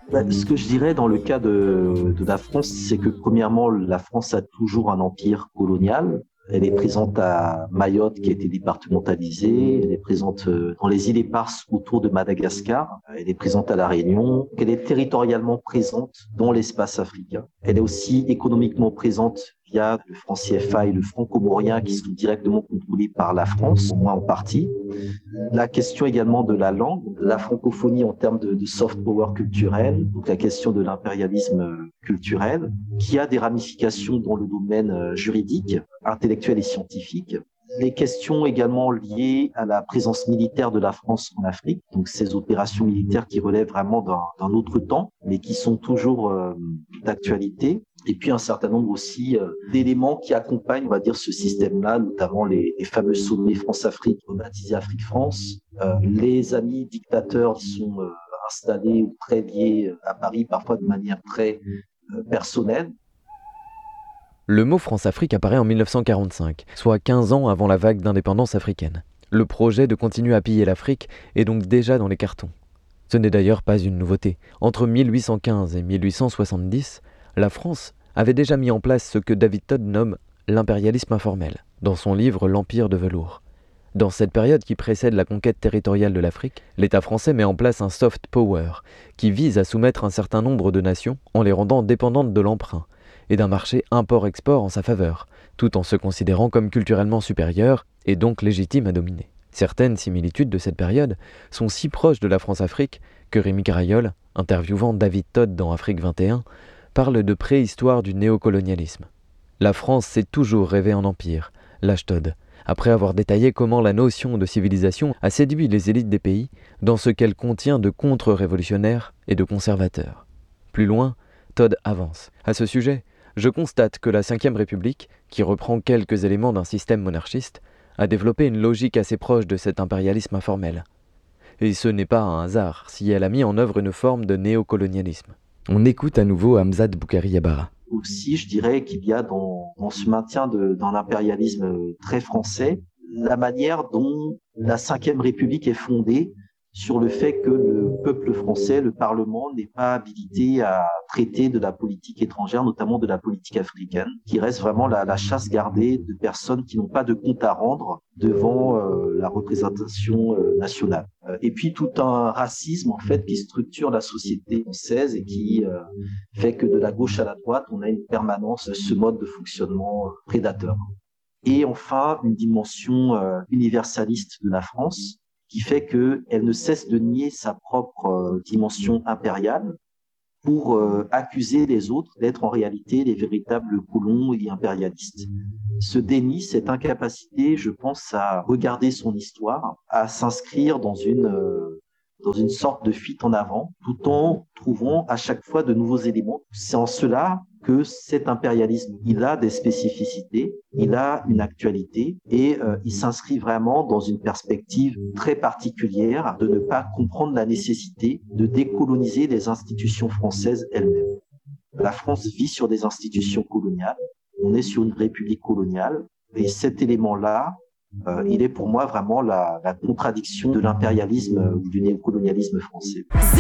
Ce que je dirais dans le cas de la France, c'est que premièrement, la France a toujours un empire colonial. Elle est présente à Mayotte, qui a été départementalisée. Elle est présente dans les îles éparses autour de Madagascar. Elle est présente à La Réunion. Elle est territorialement présente dans l'espace africain. Elle est aussi économiquement présente via le franc CFA et le franc comorien qui sont directement contrôlés par la France, au moins en partie. La question également de la langue, la francophonie en termes de soft power culturel, donc la question de l'impérialisme culturel, qui a des ramifications dans le domaine juridique, intellectuel et scientifique. Les questions également liées à la présence militaire de la France en Afrique, donc ces opérations militaires qui relèvent vraiment d'un autre temps, mais qui sont toujours d'actualité. Et puis un certain nombre aussi d'éléments qui accompagnent, on va dire, ce système-là, notamment les fameux sommets France-Afrique, baptisés Afrique-France, les amis dictateurs qui sont installés ou très liés à Paris, parfois de manière très personnelle. Le mot France-Afrique apparaît en 1945, soit 15 ans avant la vague d'indépendance africaine. Le projet de continuer à piller l'Afrique est donc déjà dans les cartons. Ce n'est d'ailleurs pas une nouveauté. Entre 1815 et 1870, la France avait déjà mis en place ce que David Todd nomme l'impérialisme informel, dans son livre L'Empire de velours. Dans cette période qui précède la conquête territoriale de l'Afrique, l'État français met en place un soft power qui vise à soumettre un certain nombre de nations en les rendant dépendantes de l'emprunt et d'un marché import-export en sa faveur, tout en se considérant comme culturellement supérieur et donc légitime à dominer. Certaines similitudes de cette période sont si proches de la France-Afrique que Rémi Carayol, interviewant David Todd dans Afrique 21, parle de préhistoire du néocolonialisme. La France s'est toujours rêvée en empire, lâche Todd, après avoir détaillé comment la notion de civilisation a séduit les élites des pays dans ce qu'elle contient de contre-révolutionnaires et de conservateurs. Plus loin, Todd avance. À ce sujet, je constate que la Ve République, qui reprend quelques éléments d'un système monarchiste, a développé une logique assez proche de cet impérialisme informel. Et ce n'est pas un hasard si elle a mis en œuvre une forme de néocolonialisme. On écoute à nouveau Hamzat Boukari Yabara. Aussi, je dirais qu'il y a dans ce maintien d'un impérialisme très français, la manière dont la Ve République est fondée sur le fait que le peuple français, le Parlement, n'est pas habilité à traiter de la politique étrangère, notamment de la politique africaine, qui reste vraiment la chasse gardée de personnes qui n'ont pas de compte à rendre devant la représentation nationale. Et puis tout un racisme en fait qui structure la société française et qui fait que de la gauche à la droite, on a une permanence de ce mode de fonctionnement prédateur. Et enfin, une dimension universaliste de la France, qui fait qu'elle ne cesse de nier sa propre dimension impériale pour accuser les autres d'être en réalité les véritables colons et impérialistes. Ce déni, cette incapacité, je pense, à regarder son histoire, à s'inscrire dans une sorte de fuite en avant, tout en trouvant à chaque fois de nouveaux éléments. C'est en cela que cet impérialisme, il a des spécificités, il a une actualité et il s'inscrit vraiment dans une perspective très particulière de ne pas comprendre la nécessité de décoloniser les institutions françaises elles-mêmes. La France vit sur des institutions coloniales, on est sur une république coloniale et cet élément-là, il est pour moi vraiment la contradiction de l'impérialisme ou du néocolonialisme français.